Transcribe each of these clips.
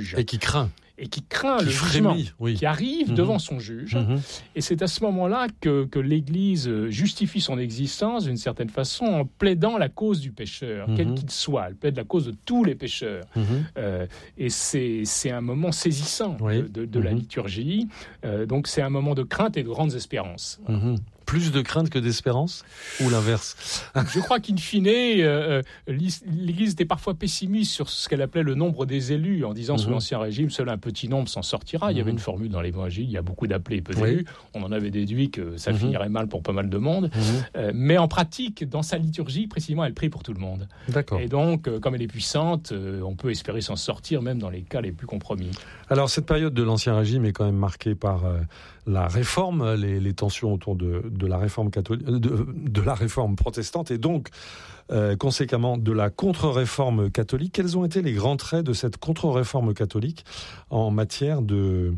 juge. Et qui craint le jugement, oui. qui arrive devant son juge. Et c'est à ce moment-là que l'Église justifie son existence d'une certaine façon en plaidant la cause du pécheur, quel qu'il soit. Elle plaide la cause de tous les pécheurs. Et c'est un moment saisissant de la liturgie. Donc c'est un moment de crainte et de grandes espérances. Plus de crainte que d'espérance, ou l'inverse? Je crois qu'in fine, l'Église était parfois pessimiste sur ce qu'elle appelait le nombre des élus, en disant sous l'Ancien Régime, seul un petit nombre s'en sortira. Il y avait une formule dans l'Évangile, il y a beaucoup d'appelés et peu d'élus. On en avait déduit que ça finirait mal pour pas mal de monde. Mais en pratique, dans sa liturgie, précisément, elle prie pour tout le monde. D'accord. Et donc, comme elle est puissante, on peut espérer s'en sortir, même dans les cas les plus compromis. Alors, cette période de l'Ancien Régime est quand même marquée par la réforme, les tensions autour de la réforme catholique, de la réforme protestante, et donc conséquemment de la contre-réforme catholique. Quels ont été les grands traits de cette contre-réforme catholique en matière de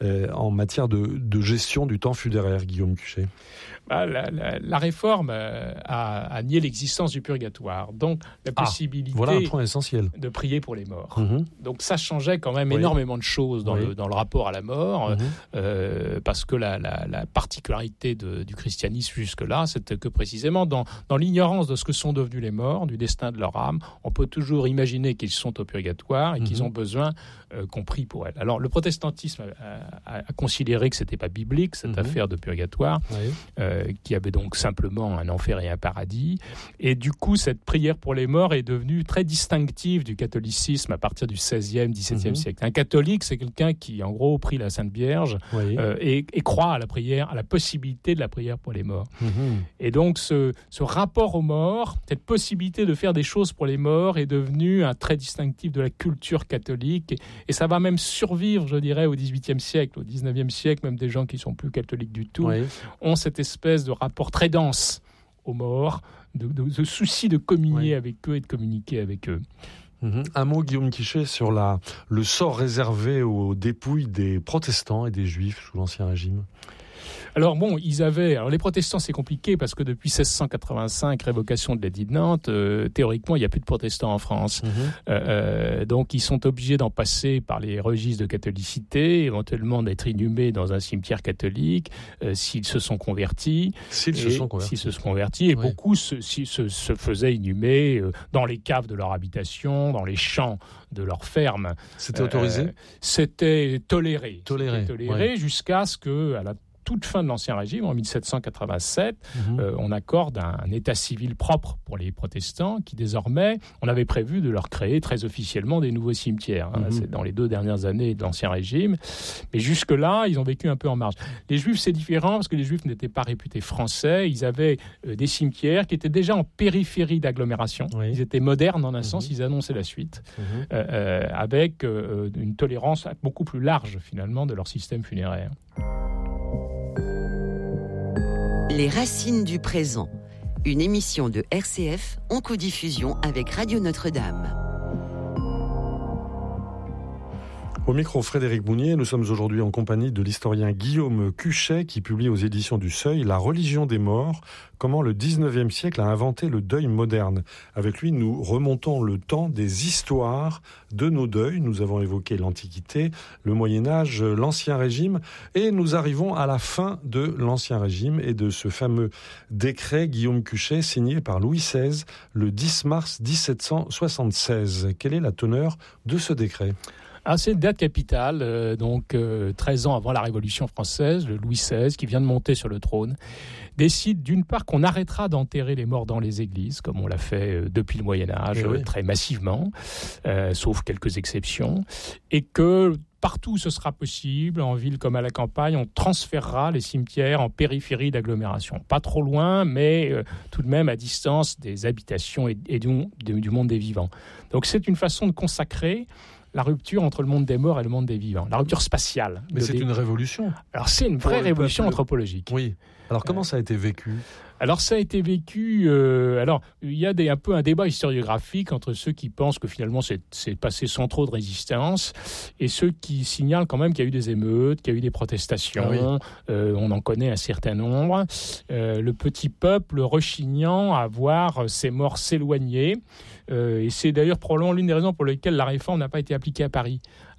gestion du temps funéraire, Guillaume Cuchet? La réforme a nié l'existence du purgatoire, donc la possibilité voilà un point essentiel. De prier pour les morts. Donc ça changeait quand même énormément de choses dans le rapport à la mort, parce que la particularité du christianisme jusque-là, c'était que précisément dans l'ignorance de ce que sont devenus les morts, du destin de leur âme, on peut toujours imaginer qu'ils sont au purgatoire et qu'ils ont besoin qu'on prie pour elles. Alors le protestantisme a considéré que c'était pas biblique, cette affaire de purgatoire, qui avait donc simplement un enfer et un paradis. Et du coup, cette prière pour les morts est devenue très distinctive du catholicisme à partir du XVIe, XVIIe siècle. Un catholique, c'est quelqu'un qui, en gros, prie la Sainte Vierge et croit à la prière, à la possibilité de la prière pour les morts. Et donc, ce rapport aux morts, cette possibilité de faire des choses pour les morts est devenu un trait distinctif de la culture catholique. Et ça va même survivre, je dirais, au XVIIIe siècle. Au XIXe siècle, même des gens qui ne sont plus catholiques du tout ont cette espèce de rapport très dense aux morts, de souci de communier avec eux et de communiquer avec eux. Un mot, Guillaume Cuchet, sur le sort réservé aux dépouilles des protestants et des juifs sous l'Ancien Régime. Alors les protestants, c'est compliqué parce que depuis 1685, révocation de l'édit de Nantes, théoriquement, il n'y a plus de protestants en France. Donc, ils sont obligés d'en passer par les registres de catholicité, éventuellement d'être inhumés dans un cimetière catholique, s'ils se sont convertis. S'ils se sont convertis. Et beaucoup se faisaient inhumer dans les caves de leur habitation, dans les champs de leur ferme. C'était autorisé ? C'était toléré. Jusqu'à ce que, à la toute fin de l'Ancien Régime, en 1787, on accorde un état civil propre pour les protestants qui, désormais, on avait prévu de leur créer très officiellement des nouveaux cimetières. C'est dans les 2 dernières années de l'Ancien Régime. Mais jusque-là, ils ont vécu un peu en marge. Les Juifs, c'est différent parce que les Juifs n'étaient pas réputés français. Ils avaient des cimetières qui étaient déjà en périphérie d'agglomération. Ils étaient modernes en un sens, ils annonçaient la suite, avec une tolérance beaucoup plus large, finalement, de leur système funéraire. Les racines du présent, une émission de RCF en codiffusion avec Radio Notre-Dame. Au micro, Frédéric Mounier, nous sommes aujourd'hui en compagnie de l'historien Guillaume Cuchet qui publie aux éditions du Seuil « La religion des morts, comment le 19e siècle a inventé le deuil moderne ». Avec lui, nous remontons le temps des histoires de nos deuils. Nous avons évoqué l'Antiquité, le Moyen-Âge, l'Ancien Régime et nous arrivons à la fin de l'Ancien Régime et de ce fameux décret Guillaume Cuchet signé par Louis XVI le 10 mars 1776. Quelle est la teneur de ce décret ? C'est une date capitale, 13 ans avant la Révolution française, le Louis XVI, qui vient de monter sur le trône, décide d'une part qu'on arrêtera d'enterrer les morts dans les églises, comme on l'a fait depuis le Moyen-Âge, très massivement, sauf quelques exceptions, et que partout où ce sera possible, en ville comme à la campagne, on transférera les cimetières en périphérie d'agglomération. Pas trop loin, mais tout de même à distance des habitations et du monde des vivants. Donc c'est une façon de consacrer la rupture entre le monde des morts et le monde des vivants, la rupture spatiale. Mais c'est une révolution. Alors c'est une vraie révolution anthropologique. Oui. Alors comment ça a été vécu ? Alors ça a été vécu... il y a un peu un débat historiographique entre ceux qui pensent que finalement c'est passé sans trop de résistance et ceux qui signalent quand même qu'il y a eu des émeutes, qu'il y a eu des protestations. On en connaît un certain nombre. Le petit peuple rechignant à voir ses morts s'éloigner. Et c'est d'ailleurs probablement l'une des raisons pour lesquelles la réforme n'a pas été appliquée à Paris.